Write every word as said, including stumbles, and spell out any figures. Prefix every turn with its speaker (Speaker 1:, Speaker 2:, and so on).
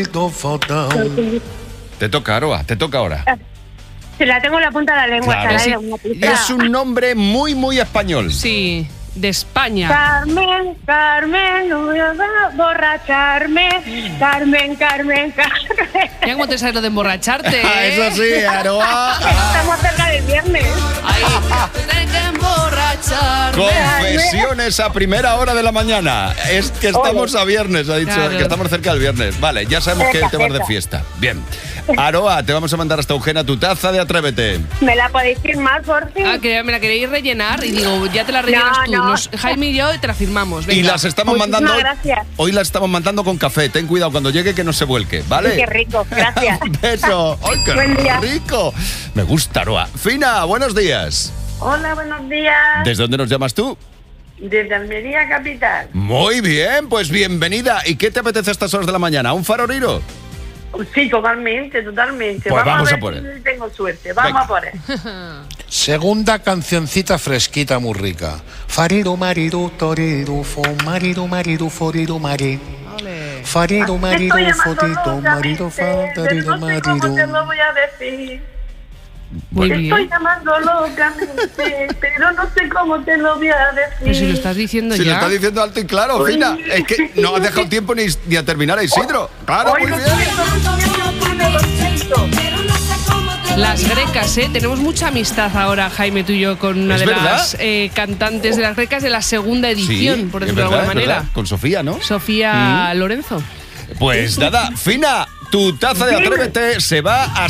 Speaker 1: Te toca, Aroa, te toca ahora.
Speaker 2: Se la tengo en la punta de la lengua.
Speaker 1: Claro.
Speaker 2: Saray,
Speaker 1: Sí.
Speaker 2: una pista.
Speaker 1: Es un nombre muy, muy español.
Speaker 3: Sí, de España.
Speaker 2: Carmen, Carmen, no voy a borracharme. Carmen, Carmen, Carmen.
Speaker 3: Mira cómo te sabes lo de emborracharte,
Speaker 1: Ah,
Speaker 3: ¿eh?
Speaker 1: Eso sí, Aroa.
Speaker 2: Estamos cerca del viernes.
Speaker 3: Ahí, tengo que emborracharme.
Speaker 1: Confesiones a primera hora de la mañana. Es que estamos a viernes, ha dicho,
Speaker 3: Claro.
Speaker 1: que estamos cerca del viernes. Vale, ya sabemos que
Speaker 2: Cerca,
Speaker 1: te vas de
Speaker 2: cerca.
Speaker 1: fiesta. Bien. Aroa, te vamos a mandar hasta Eugenia tu taza de Atrévete.
Speaker 2: ¿Me la podéis firmar, por fin?
Speaker 3: Ah, que me la queréis rellenar y digo, ya te la rellenas
Speaker 2: No,
Speaker 3: tú.
Speaker 2: no.
Speaker 3: Nos- Jaime y yo te la firmamos. Venga.
Speaker 1: Y las estamos
Speaker 2: Muchísimas
Speaker 1: mandando.
Speaker 2: gracias.
Speaker 1: Hoy las estamos mandando con café. Ten cuidado cuando llegue que no se vuelque, ¿vale?
Speaker 2: Qué rico, gracias.
Speaker 1: Un beso. ¡Ay, qué
Speaker 2: Buen día.
Speaker 1: rico! Me gusta, Aroa. Fina, buenos días.
Speaker 4: Hola, buenos días.
Speaker 1: ¿Desde dónde nos llamas tú?
Speaker 4: Desde Almería Capital.
Speaker 1: Muy bien, pues bienvenida. ¿Y qué te apetece a estas horas de la mañana? ¿Un faroriro?
Speaker 4: Sí, totalmente, totalmente.
Speaker 1: Pues vamos
Speaker 4: a
Speaker 1: a
Speaker 4: ver
Speaker 1: por
Speaker 4: si
Speaker 1: él.
Speaker 4: tengo suerte. Vamos
Speaker 1: Venga.
Speaker 4: a por él.
Speaker 5: Segunda cancioncita fresquita muy rica. Fariru mariru toriru fo mariru mariru foriru mari.
Speaker 3: Ole.
Speaker 5: Fariru
Speaker 4: Te
Speaker 5: mariru
Speaker 4: estoy llamando
Speaker 5: fotito mariru
Speaker 4: locamente,
Speaker 5: fa
Speaker 4: pero
Speaker 5: tariru
Speaker 4: no sé cómo te
Speaker 5: mariru.
Speaker 4: lo voy a decir.
Speaker 3: Muy
Speaker 4: Te estoy
Speaker 3: bien.
Speaker 4: llamando locamente, pero no sé cómo te lo voy a decir.
Speaker 3: Pero si lo estás diciendo
Speaker 1: Si lo
Speaker 3: ya.
Speaker 1: está diciendo alto y claro,
Speaker 4: Uy.
Speaker 1: Fina. Es que no has dejado tiempo ni, ni a terminar a Isidro. Claro,
Speaker 4: Hoy
Speaker 1: muy
Speaker 4: lo
Speaker 1: bien.
Speaker 4: siento, lo siento, lo siento.
Speaker 3: Las grecas, ¿eh? Tenemos mucha amistad ahora, Jaime, tú y yo, con una
Speaker 1: ¿Es
Speaker 3: de
Speaker 1: verdad?
Speaker 3: las eh, cantantes de las grecas de la segunda edición, por
Speaker 1: es
Speaker 3: decirlo de
Speaker 1: verdad,
Speaker 3: alguna
Speaker 1: es
Speaker 3: manera.
Speaker 1: verdad. Con Sofía, ¿no?
Speaker 3: Sofía Lorenzo.
Speaker 1: Pues nada, Fina, tu taza de Atrévete se va a